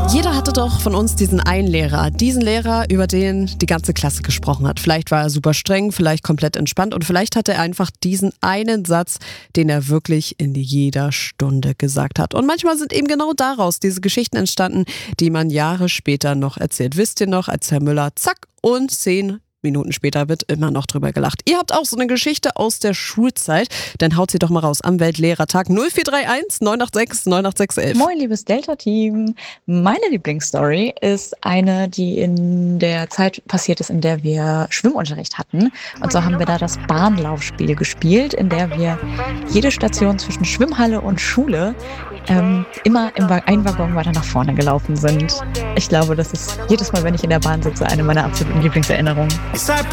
Jeder hatte doch von uns diesen einen Lehrer. Diesen Lehrer, über den die ganze Klasse gesprochen hat. Vielleicht war er super streng, vielleicht komplett entspannt und vielleicht hat er einfach diesen einen Satz, den er wirklich in jeder Stunde gesagt hat. Und manchmal sind eben genau daraus diese Geschichten entstanden, die man Jahre später noch erzählt. Wisst ihr noch, als Herr Müller zack und 10 Minuten später wird immer noch drüber gelacht. Ihr habt auch so eine Geschichte aus der Schulzeit, dann haut sie doch mal raus am Weltlehrertag 0431 986 98611. Moin, liebes Delta-Team. Meine Lieblingsstory ist eine, die in der Zeit passiert ist, in der wir Schwimmunterricht hatten. Und so haben wir da das Bahnlaufspiel gespielt, in der wir jede Station zwischen Schwimmhalle und Schule immer einen Waggon weiter nach vorne gelaufen sind. Ich glaube, das ist jedes Mal, wenn ich in der Bahn sitze, eine meiner absoluten Lieblingserinnerungen.